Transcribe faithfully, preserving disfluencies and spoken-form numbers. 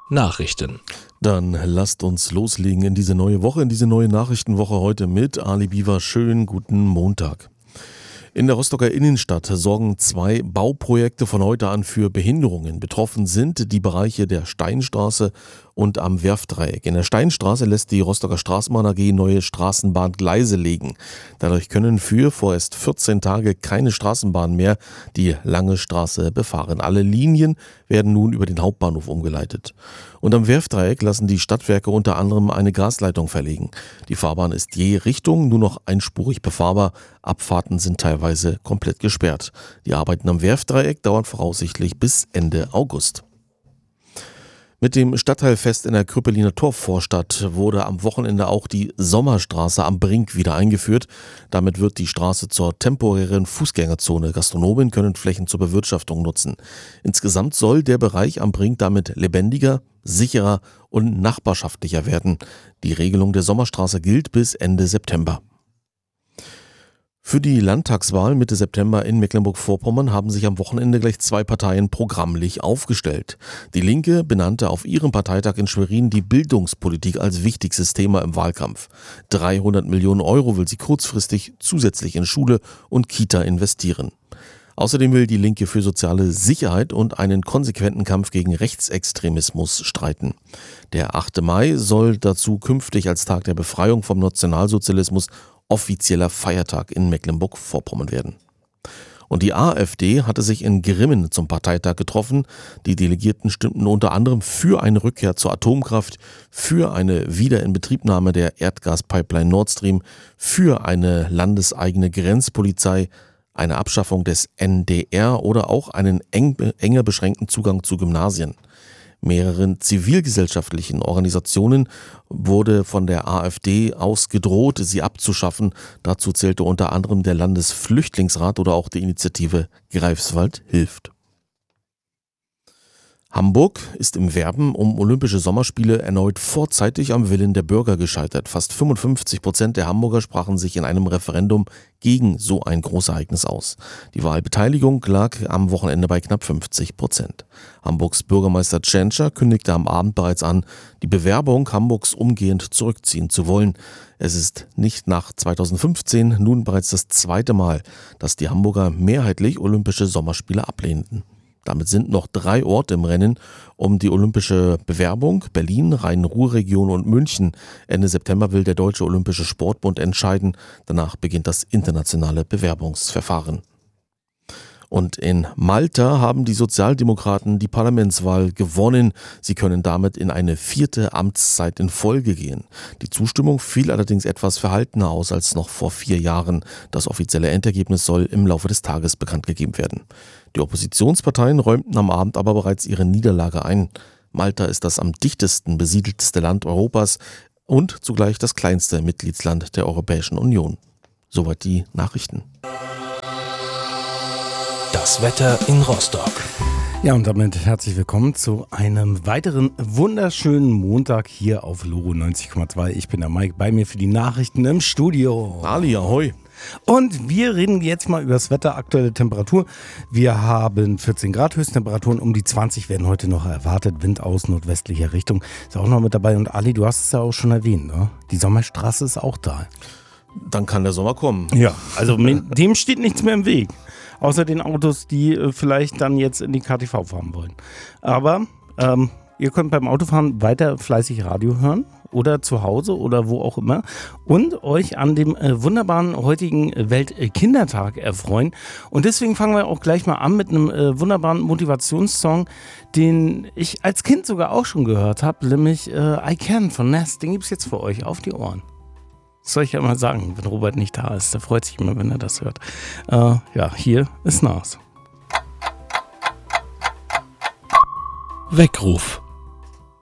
Nachrichten. Dann lasst uns loslegen in diese neue Woche, in diese neue Nachrichtenwoche heute mit Ali Biwa. Schönen guten Montag. In der Rostocker Innenstadt sorgen zwei Bauprojekte von heute an für Behinderungen. Betroffen sind die Bereiche der Steinstraße und am Werftdreieck. In der Steinstraße lässt die Rostocker Straßenbahn A G neue Straßenbahngleise legen. Dadurch können für vorerst vierzehn Tage keine Straßenbahnen mehr die lange Straße befahren. Alle Linien werden nun über den Hauptbahnhof umgeleitet. Und am Werftdreieck lassen die Stadtwerke unter anderem eine Gasleitung verlegen. Die Fahrbahn ist je Richtung nur noch einspurig befahrbar. Abfahrten sind teilweise komplett gesperrt. Die Arbeiten am Werftdreieck dauern voraussichtlich bis Ende August. Mit dem Stadtteilfest in der Krüppeliner Torfvorstadt wurde am Wochenende auch die Sommerstraße am Brink wieder eingeführt. Damit wird die Straße zur temporären Fußgängerzone. Gastronomen können Flächen zur Bewirtschaftung nutzen. Insgesamt soll der Bereich am Brink damit lebendiger, sicherer und nachbarschaftlicher werden. Die Regelung der Sommerstraße gilt bis Ende September. Für die Landtagswahl Mitte September in Mecklenburg-Vorpommern haben sich am Wochenende gleich zwei Parteien programmlich aufgestellt. Die Linke benannte auf ihrem Parteitag in Schwerin die Bildungspolitik als wichtigstes Thema im Wahlkampf. dreihundert Millionen Euro will sie kurzfristig zusätzlich in Schule und Kita investieren. Außerdem will die Linke für soziale Sicherheit und einen konsequenten Kampf gegen Rechtsextremismus streiten. Der achte Mai soll dazu künftig als Tag der Befreiung vom Nationalsozialismus offizieller Feiertag in Mecklenburg-Vorpommern werden. Und die AfD hatte sich in Grimmen zum Parteitag getroffen. Die Delegierten stimmten unter anderem für eine Rückkehr zur Atomkraft, für eine Wiederinbetriebnahme der Erdgaspipeline Nord Stream, für eine landeseigene Grenzpolizei, eine Abschaffung des N D R oder auch einen eng, enger beschränkten Zugang zu Gymnasien. Mehreren zivilgesellschaftlichen Organisationen wurde von der AfD aus gedroht, sie abzuschaffen. Dazu zählte unter anderem der Landesflüchtlingsrat oder auch die Initiative Greifswald hilft. Hamburg ist im Werben um Olympische Sommerspiele erneut vorzeitig am Willen der Bürger gescheitert. Fast fünfundfünfzig Prozent der Hamburger sprachen sich in einem Referendum gegen so ein Großereignis aus. Die Wahlbeteiligung lag am Wochenende bei knapp fünfzig Prozent. Hamburgs Bürgermeister Tschentscher kündigte am Abend bereits an, die Bewerbung Hamburgs umgehend zurückziehen zu wollen. Es ist nicht nach zweitausendfünfzehn nun bereits das zweite Mal, dass die Hamburger mehrheitlich Olympische Sommerspiele ablehnten. Damit sind noch drei Orte im Rennen um die olympische Bewerbung: Berlin, Rhein-Ruhr-Region und München. Ende September will der Deutsche Olympische Sportbund entscheiden. Danach beginnt das internationale Bewerbungsverfahren. Und in Malta haben die Sozialdemokraten die Parlamentswahl gewonnen. Sie können damit in eine vierte Amtszeit in Folge gehen. Die Zustimmung fiel allerdings etwas verhaltener aus als noch vor vier Jahren. Das offizielle Endergebnis soll im Laufe des Tages bekannt gegeben werden. Die Oppositionsparteien räumten am Abend aber bereits ihre Niederlage ein. Malta ist das am dichtesten besiedelteste Land Europas und zugleich das kleinste Mitgliedsland der Europäischen Union. Soweit die Nachrichten. Das Wetter in Rostock. Ja, und damit herzlich willkommen zu einem weiteren wunderschönen Montag hier auf Loro neunzig Komma zwei. Ich bin der Mike, bei mir für die Nachrichten im Studio. Ali, ahoi. Und wir reden jetzt mal über das Wetter, aktuelle Temperatur. Wir haben vierzehn Grad Höchsttemperaturen, um die zwanzig werden heute noch erwartet. Wind aus nordwestlicher Richtung ist auch noch mit dabei. Und Ali, du hast es ja auch schon erwähnt, ne? Die Sommerstraße ist auch da. Dann kann der Sommer kommen. Ja, also mit dem steht nichts mehr im Weg. Außer den Autos, die äh, vielleicht dann jetzt in die K T V fahren wollen. Aber ähm, ihr könnt beim Autofahren weiter fleißig Radio hören oder zu Hause oder wo auch immer und euch an dem äh, wunderbaren heutigen Weltkindertag erfreuen. Und deswegen fangen wir auch gleich mal an mit einem äh, wunderbaren Motivationssong, den ich als Kind sogar auch schon gehört habe, nämlich äh, I Can von Nest. Den gibt es jetzt für euch auf die Ohren. Das soll ich ja mal sagen, wenn Robert nicht da ist. Der freut sich immer, wenn er das hört. Äh, ja, hier ist Nas. Weckruf.